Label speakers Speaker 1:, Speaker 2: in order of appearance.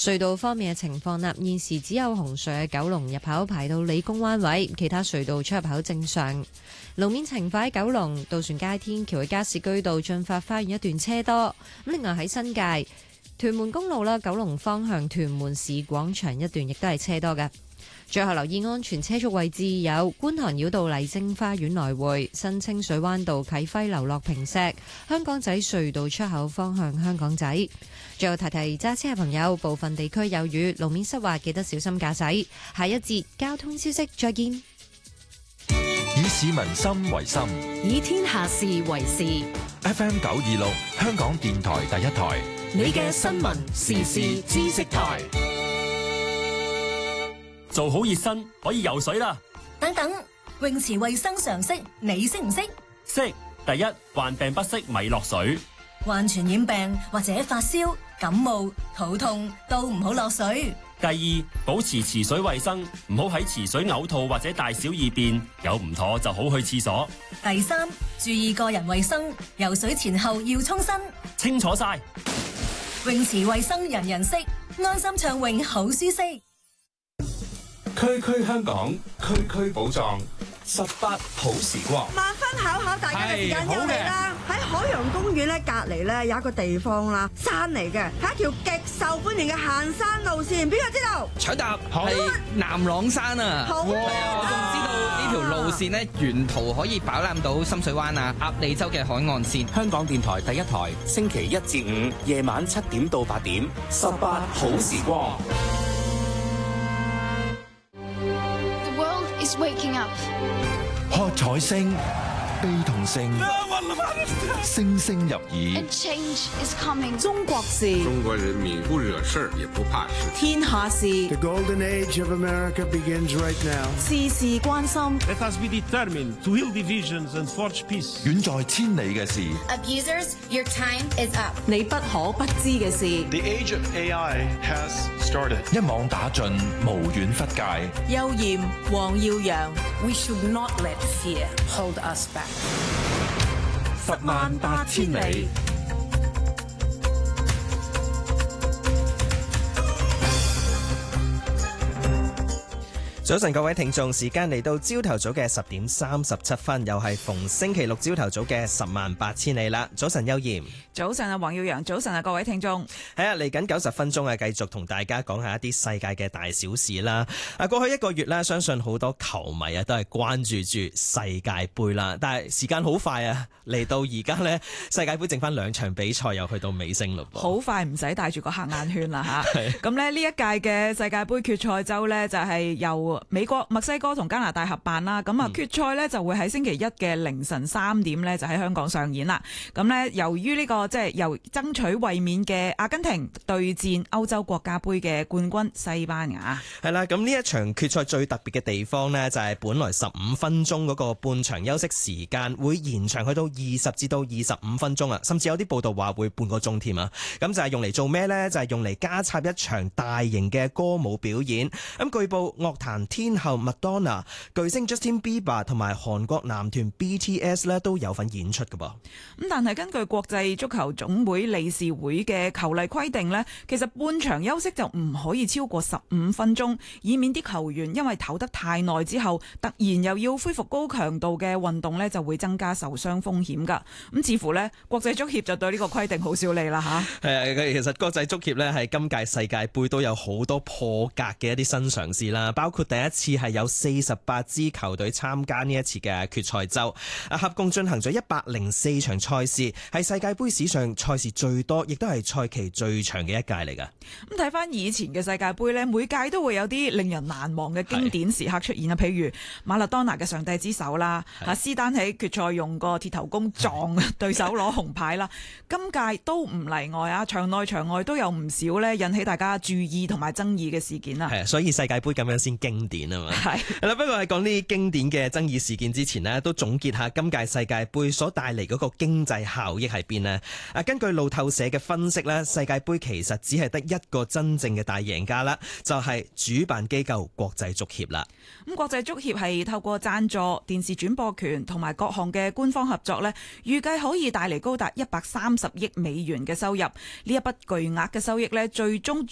Speaker 1: 隧道方面嘅情況啦，現時只有紅隧嘅九龍入口排到理工灣位，其他隧道出入口正常。路面情況喺九龍渡船街天橋嘅加士居道進發花園一段車多。咁另外喺新界屯門公路啦，九龍方向屯門市廣場一段亦都係車多嘅。最後留意安全車速位置有觀塘繞道麗晶花園來回、新清水灣道啟輝樓落坪石、香港仔隧道出口方向香港仔。最後提提揸車嘅朋友，部分地區有雨，路面濕滑，記得小心駕駛。下一節交通消息再見。
Speaker 2: 以市民心為心，
Speaker 3: 以天下事為事。
Speaker 2: FM 926香港電台第一台，
Speaker 3: 你嘅新聞時事知識台。
Speaker 4: 做好熱身可以游水啦。
Speaker 5: 等等，泳池衛生常識你識唔識？
Speaker 4: 識。第一，患病不適咪落水。
Speaker 5: 患傳染病或者發燒、感冒、肚痛都唔好落水。
Speaker 4: 第二，保持池水衛生，唔好喺池水嘔吐或者大小二便，有唔妥就好去廁所。
Speaker 5: 第三，注意個人衛生，游水前後要沖身。
Speaker 4: 清楚晒。
Speaker 5: 泳池衛生人人識，安心暢泳好舒適。
Speaker 6: 區區香港，區區寶藏，18好時光。
Speaker 7: 萬分考考大家嘅時間又嚟啦！喺海洋公園咧隔離咧有一個地方啦，山嚟嘅，係一條極受歡迎嘅行山路線。邊個知道？
Speaker 8: 搶答係南朗山啊！
Speaker 7: 好
Speaker 8: 係啊，我仲知道呢條路線咧，沿途可以飽覽到深水灣啊、鴨脷洲嘅海岸線。
Speaker 6: 香港電台第一台，星期1至5夜晚7點到8點，18好時光。
Speaker 9: Is waking up.
Speaker 2: 喝彩聲、悲痛聲，聲聲入耳。
Speaker 9: And change is coming.
Speaker 10: 中國事，
Speaker 11: 中國人民不惹事也不怕事。
Speaker 10: 天下事。
Speaker 12: The golden age of America begins right now.
Speaker 10: 事事關心。
Speaker 13: Let us be determined to heal divisions and forge peace.
Speaker 2: 遠在千里嘅事。
Speaker 14: Abusers, your time is up.
Speaker 10: 你不可不知嘅事。
Speaker 15: The age of AI has started.
Speaker 2: 一網打盡，無遠弗屆。
Speaker 10: 邱賢、黃耀揚
Speaker 16: We should not let fear hold us back.
Speaker 2: 108000里。
Speaker 17: 早晨，各位聽眾，時間嚟到朝頭早嘅10點37分，又係逢星期六朝頭早嘅108000里啦。早晨，邱賢。
Speaker 18: 早晨啊，黃耀揚。早晨啊，各位聽眾。
Speaker 17: 係啊，嚟緊90分鐘啊，繼續同大家講下一啲世界嘅大小事啦。過去1個月咧，相信好多球迷啊都係關注住世界盃啦。但係時間好快啊，嚟到而家呢，世界盃剩翻2場比賽，又去到尾聲嘞噃。
Speaker 18: 好快唔使戴住個黑眼圈啦吓。咁咧呢一屆嘅世界盃決賽周呢，就係由美國、墨西哥同加拿大合辦啦，咁啊決賽呢就會喺星期一嘅凌晨3點呢就喺香港上演啦。咁呢由於呢個即係由爭取衛冕嘅阿根廷對戰歐洲國家盃嘅冠軍西班牙。
Speaker 17: 係啦，咁呢一場決賽最特別嘅地方呢，就係本來15分鐘嗰個半場休息時間會延長去到20至到25分鐘啊，甚至有啲報道話會半個鐘添啊。咁就係用嚟做咩呢？就係用嚟加插一場大型嘅歌舞表演。咁據報樂壇天后麥當娜、巨星 Justin Bieber 同埋韓國男團 BTS 咧都有份演出㗎噃。
Speaker 18: 咁但係根據國際足球總會理事會嘅球例規定呢，其實半場休息就唔可以超過15分鐘，以免啲球員因為唞得太耐之後，突然又要恢復高強度嘅運動呢，就會增加受傷風險㗎。咁似乎呢，國際足協就對呢個規定好少理啦嚇。
Speaker 17: 其實國際足協呢係今屆世界盃都有好多破格嘅一啲新嘗試啦，包括第一次係有48支球隊參加呢一次嘅決賽周，合共進行咗104場賽事，係世界盃史上賽事最多，亦都係賽期最長嘅一屆嚟㗎。
Speaker 18: 咁睇翻以前嘅世界盃呢，每屆都會有啲令人難忘嘅經典時刻出現啊，譬如馬勒當拿嘅上帝之手啦，斯丹喺決賽用個鐵頭功撞對手攞紅牌啦，今屆都唔例外啊，場內場外都有唔少呢引起大家注意同埋爭議嘅事件啊。
Speaker 17: 係，所以世界盃咁樣先經典啊嘛。係啦，不過係講呢啲經典嘅爭議事件之前呢，都總結下今屆世界盃所帶嚟嗰個經濟效益喺邊呢？根據路透社嘅分析呢，世界盃其實只係得一個真正嘅大贏家啦，就係主辦機構國際足協啦。
Speaker 18: 咁國際足協係透過贊助、電視轉播權同埋各項嘅官方合作呢，預計可以帶嚟高達130億美元嘅收入。呢一筆巨額嘅收益呢，最終